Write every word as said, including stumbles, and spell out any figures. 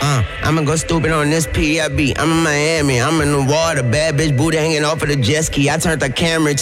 Uh, I'ma go stupid on this P I B. I'm in Miami, I'm in the water. Bad bitch booty hanging off of the jet ski. I turned the camera